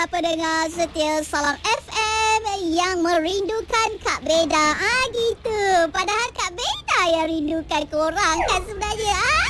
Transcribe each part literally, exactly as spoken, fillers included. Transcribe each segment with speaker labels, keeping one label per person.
Speaker 1: para pendengar setia Salam F M yang merindukan Kak Beda. Ah gitu. Padahal Kak Beda yang rindukan korang kan sebenarnya. Ah.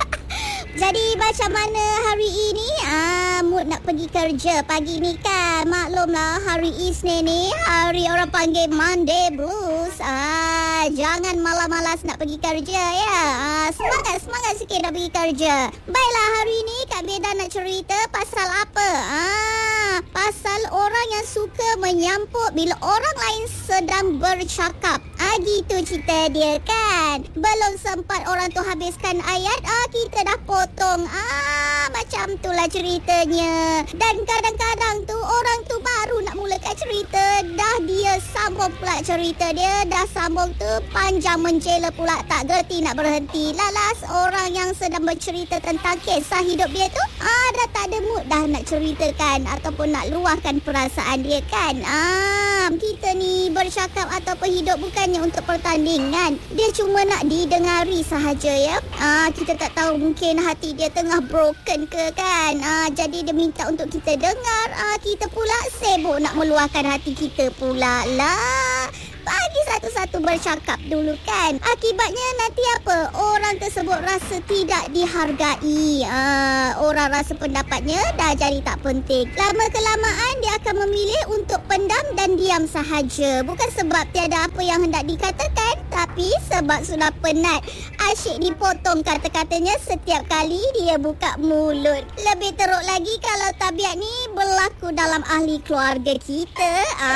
Speaker 1: Jadi macam mana hari ini? Ah, mood nak pergi kerja pagi ni kan. Maklumlah hari Isnin ni hari orang panggil Monday Blues. Ah, jangan malas-malas nak pergi kerja ya. Ah, semangat semangat sikit nak pergi kerja. Baiklah, hari ini Kak Beda nak cerita pasal apa? Ah, pasal orang yang suka menyampuk bila orang lain sedang bercakap. Ah, gitu cerita dia kan. Belum sempat orang tu habiskan ayat, ah kita dah potong. Ah, macam itulah ceritanya. Dan kadang-kadang tu orang tu baru nak mulakan cerita, dah dia sambung pula cerita dia. Dah sambung tu panjang menjela pula, tak gerti nak berhenti. Lalas orang yang sedang bercerita tentang kisah hidup dia tu, ah dah tak ada mood dah nak ceritakan ataupun nak luahkan perasaan dia kan. Ah, kita ni bercakap ataupun hidup bukannya untuk pertandingan. Dia cuma nak didengari sahaja ya. Ah, kita tak tahu mungkin hati dia tengah broken ke kan. Ah, jadi dia minta untuk kita dengar. Ah, kita pula sibuk nak meluahkan hati kita pula lah. Bagi satu-satu bercakap dulu kan. Akibatnya nanti apa? Orang tersebut rasa tidak dihargai. Ah, orang rasa pendapatnya dah jadi tak penting. Lama-kelamaan dia akan memilih untuk pendam dan diam sahaja. Bukan sebab tiada apa yang hendak dikatakan, tapi sebab sudah penat. Asyik dipotong kata-katanya setiap kali dia buka mulut. Lebih teruk lagi kalau tabiat ni berlaku dalam ahli keluarga kita.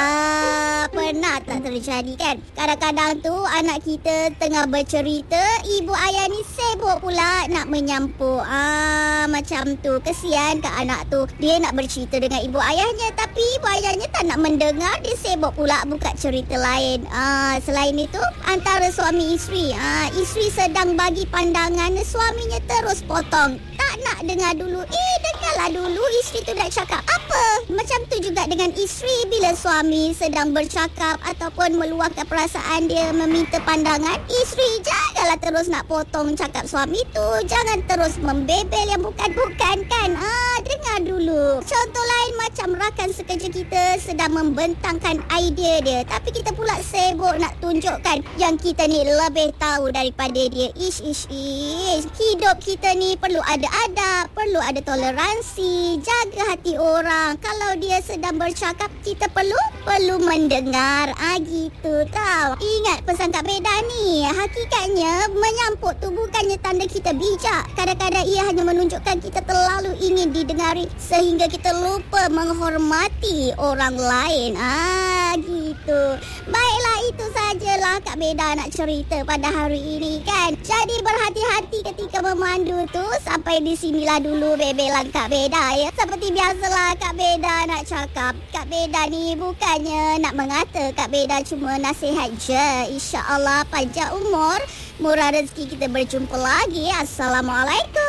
Speaker 1: Ah, pernah tak terjadi kan? Kadang-kadang tu anak kita tengah bercerita, ibu ayah ni sibuk pula nak menyampuk. Ah, macam tu. Kesian kat anak tu. Dia nak bercerita dengan ibu ayahnya, tapi ibu ayahnya tak nak mendengar. Dia sibuk pula buka cerita lain. Ah, selain itu, antara suami isteri. Ah, isteri sedang bagi pandangan, suaminya terus potong. Tak nak dengar dulu. Eh, dengarlah dulu isteri tu nak cakap apa. Macam tu juga dengan isteri bila suami sedang bercakap ataupun meluahkan perasaan dia, meminta pandangan. Isteri janganlah terus nak potong cakap suami tu. Jangan terus membebel yang bukan-bukan kan. Ah, dengar dulu. Contoh lain macam rakan sekerja kita sedang membentangkan idea dia, tapi kita pula sibuk nak tunjukkan yang kita ni lebih tahu daripada dia. Ish, ish, ish. Hidup kita ni perlu ada adab, perlu ada toleransi. Jaga hati orang. Kalau dia sedang bercakap, kita perlu perlu mendengar. Ah, gitu tau. Ingat pesan Kak Beda ni. Hakikatnya menyampuk tu bukannya tanda kita bijak. Kadang-kadang ia hanya menunjukkan kita terlalu ingin didengari sehingga kita lupa menghormati orang lain. Ah, gitu. Baiklah, itu sajalah Kak Beda nak cerita pada hari ini kan. Jadi berhati-hati ketika memandu tu. Sampai di sinilah dulu bebelan Kak Beda ya. Seperti biasalah Kak Beda nak cakap, Kak Beda ni bukannya nak mengata, Kak Beda cuma nasihat je. InsyaAllah panjang umur, murah rezeki, kita berjumpa lagi. Assalamualaikum.